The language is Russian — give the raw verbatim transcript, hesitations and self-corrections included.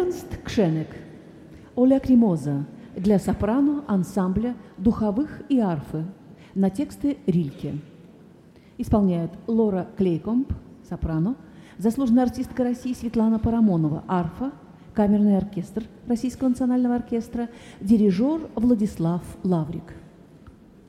Эрнст Кшенек. О лакримоза для сопрано ансамбля духовых и арфы на тексты Рильке. Исполняют Лора Клейкомб, сопрано, заслуженная артистка России Светлана Парамонова, арфа, камерный оркестр Российского национального оркестра, дирижер Владислав Лаврик.